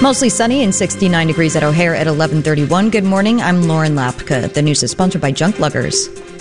Mostly sunny and 69 degrees at O'Hare at 11:31. Good morning. I'm Lauren Lapka. The news is sponsored by Junk Luggers.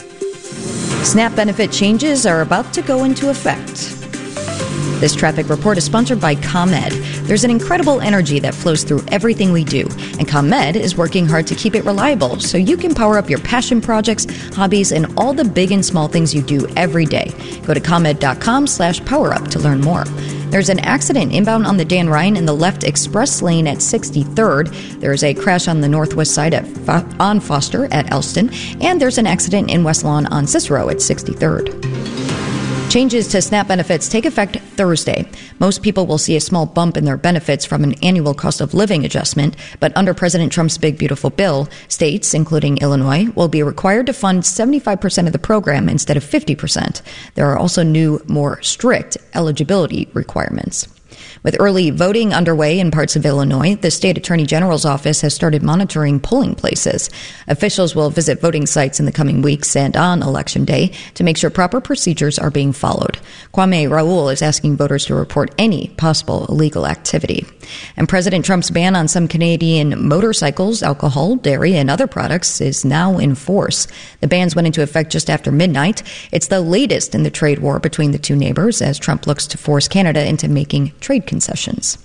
SNAP benefit changes are about to go into effect. This traffic report is sponsored by ComEd. There's an incredible energy that flows through everything we do, and ComEd is working hard to keep it reliable so you can power up your passion projects, hobbies, and all the big and small things you do every day. Go to ComEd.com/powerup to learn more. There's an accident inbound on the Dan Ryan in the left express lane at 63rd. There's a crash on the northwest side on Foster at Elston. And there's an accident in West Lawn on Cicero at 63rd. Changes to SNAP benefits take effect Thursday. Most people will see a small bump in their benefits from an annual cost of living adjustment, but under President Trump's big, beautiful bill, states, including Illinois, will be required to fund 75% of the program instead of 50%. There are also new, more strict eligibility requirements. With early voting underway in parts of Illinois, the state attorney general's office has started monitoring polling places. Officials will visit voting sites in the coming weeks and on Election Day to make sure proper procedures are being followed. Kwame Raoul is asking voters to report any possible illegal activity. And President Trump's ban on some Canadian motorcycles, alcohol, dairy, and other products is now in force. The bans went into effect just after midnight. It's the latest in the trade war between the two neighbors as Trump looks to force Canada into making trade concessions.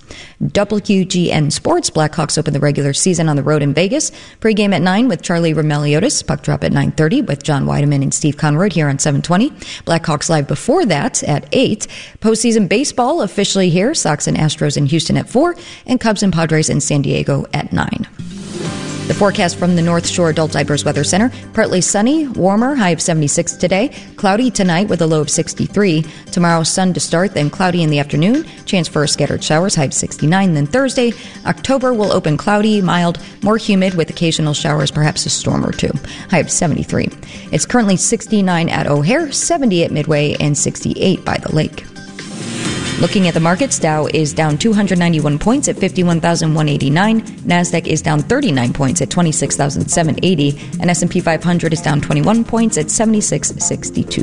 WGN Sports, Blackhawks open the regular season on the road in Vegas. Pre-game at 9 with Charlie Roumeliotis. Puck drop at 9:30 with John Weideman and Steve Conrad here on 720. Blackhawks live before that at 8. Postseason baseball officially here. Sox and Astros in Houston at 4. And Cubs and Padres in San Diego at 9. The forecast from the North Shore Adult Diapers Weather Center. Partly sunny, warmer, high of 76 today. Cloudy tonight with a low of 63. Tomorrow, sun to start, then cloudy in the afternoon. Chance for scattered showers, high of 69. Then Thursday, October will open cloudy, mild, more humid with occasional showers, perhaps a storm or two. High of 73. It's currently 69 at O'Hare, 70 at Midway, and 68 by the lake. Looking at the markets, Dow is down 291 points at 51,189. NASDAQ is down 39 points at 26,780. And S&P 500 is down 21 points at 7662.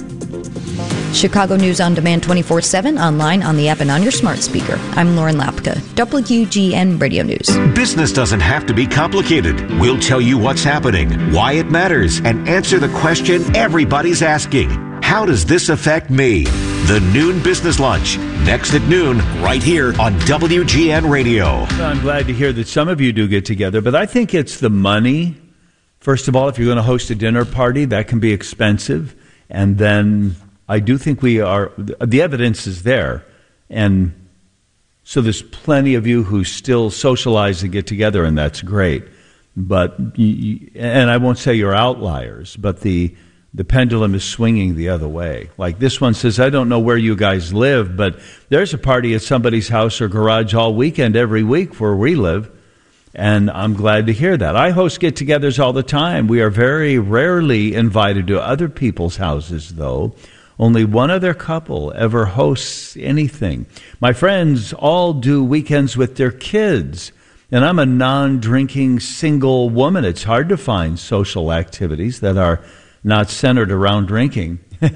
Chicago News on Demand 24/7, online, on the app, and on your smart speaker. I'm Lauren Lapka, WGN Radio News. Business doesn't have to be complicated. We'll tell you what's happening, why it matters, and answer the question everybody's asking. How does this affect me? The Noon Business Lunch, next at noon, right here on WGN Radio. I'm glad to hear that some of you do get together, but I think it's the money. First of all, if you're going to host a dinner party, that can be expensive. And then I do think the evidence is there. And so there's plenty of you who still socialize and get together, and that's great. But, and I won't say you're outliers, but the pendulum is swinging the other way. Like this one says, I don't know where you guys live, but there's a party at somebody's house or garage all weekend every week where we live, and I'm glad to hear that. I host get-togethers all the time. We are very rarely invited to other people's houses, though. Only one other couple ever hosts anything. My friends all do weekends with their kids, and I'm a non-drinking single woman. It's hard to find social activities that are not centered around drinking.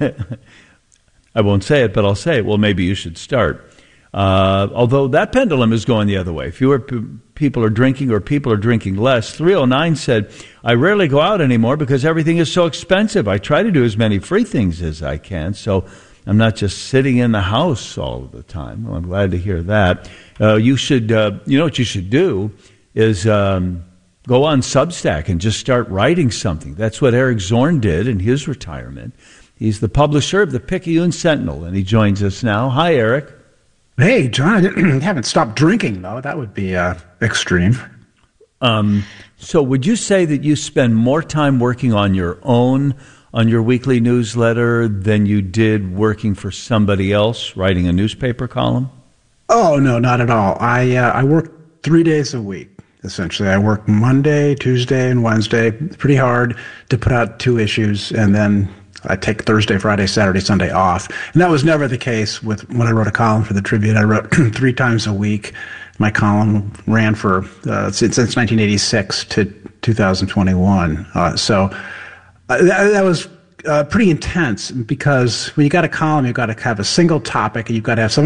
I won't say it, but I'll say it. Well, maybe you should start. Although that pendulum is going the other way. Fewer people are drinking or people are drinking less. 309 said, I rarely go out anymore because everything is so expensive. I try to do as many free things as I can, so I'm not just sitting in the house all the time. Well, I'm glad to hear that. You should, you know what you should do is go on Substack and just start writing something. That's what Eric Zorn did in his retirement. He's the publisher of the Picayune Sentinel, and he joins us now. Hi, Eric. Hey, John. I haven't stopped drinking, though. That would be extreme. So would you say that you spend more time working on your own, on your weekly newsletter, than you did working for somebody else, writing a newspaper column? Oh, no, not at all. I work 3 days a week. Essentially, I work Monday, Tuesday, and Wednesday pretty hard to put out 2 issues, and then I take Thursday, Friday, Saturday, Sunday off. And that was never the case with when I wrote a column for the Tribune. I wrote 3 times a week. My column ran for since 1986 to 2021. So that was pretty intense because when you got a column, you've got to have a single topic, and you've got to have some